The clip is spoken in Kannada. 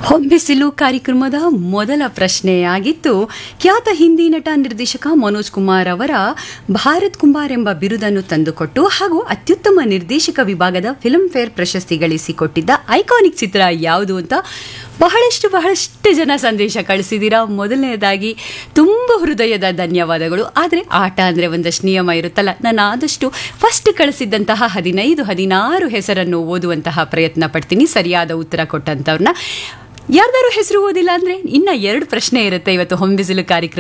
ಹೊಂಬಿಸಿಲು ಕಾರ್ಯಕ್ರಮದ ಮೊದಲ ಪ್ರಶ್ನೆಯಾಗಿತ್ತು. ಖ್ಯಾತ ಹಿಂದಿ ನಟ ನಿರ್ದೇಶಕ ಮನೋಜ್ ಕುಮಾರ್ ಅವರ ಭಾರತ್ ಕುಮಾರ್ ಎಂಬ ಬಿರುದನ್ನು ತಂದುಕೊಟ್ಟು ಹಾಗೂ ಅತ್ಯುತ್ತಮ ನಿರ್ದೇಶಕ ವಿಭಾಗದ ಫಿಲ್ಮ್ ಫೇರ್ ಪ್ರಶಸ್ತಿ ಗಳಿಸಿಕೊಟ್ಟಿದ್ದ ಐಕಾನಿಕ್ ಚಿತ್ರ ಯಾವುದು ಅಂತ ಬಹಳಷ್ಟು ಜನ ಸಂದೇಶ ಕಳಿಸಿದ್ದೀರಾ. ಮೊದಲನೇದಾಗಿ ತುಂಬ ಹೃದಯದ ಧನ್ಯವಾದಗಳು. ಆದರೆ ಆಟ ಅಂದರೆ ಒಂದಷ್ಟು ನಿಯಮ ಇರುತ್ತಲ್ಲ, ನಾನು ಆದಷ್ಟು ಫಸ್ಟ್ ಕಳಿಸಿದ್ದಂತಹ 15-16 ಹೆಸರನ್ನು ಓದುವಂತಹ ಪ್ರಯತ್ನ ಪಡ್ತೀನಿ, ಸರಿಯಾದ ಉತ್ತರ ಕೊಟ್ಟಂಥವ್ರನ್ನ. ಯಾರ್ದಾರು ಹೆಸರು ಓದಿಲ್ಲ ಅಂದರೆ ಇನ್ನು 2 ಪ್ರಶ್ನೆ ಇರುತ್ತೆ ಇವತ್ತು ಹೊಂಬಿಸಿಲು ಕಾರ್ಯಕ್ರಮ.